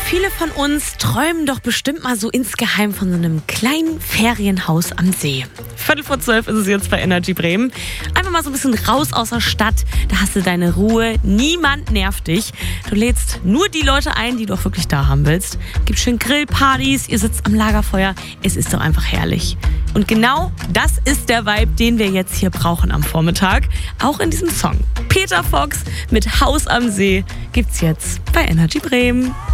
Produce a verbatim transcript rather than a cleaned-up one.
Viele von uns träumen doch bestimmt mal so insgeheim von so einem kleinen Ferienhaus am See. Viertel vor zwölf ist es jetzt bei Energy Bremen. Einfach mal so ein bisschen raus aus der Stadt. Da hast du deine Ruhe. Niemand nervt dich. Du lädst nur die Leute ein, die du auch wirklich da haben willst. Gibt schön Grillpartys, ihr sitzt am Lagerfeuer. Es ist doch einfach herrlich. Und genau das ist der Vibe, den wir jetzt hier brauchen am Vormittag. Auch in diesem Song. Peter Fox mit Haus am See gibt's jetzt bei Energy Bremen.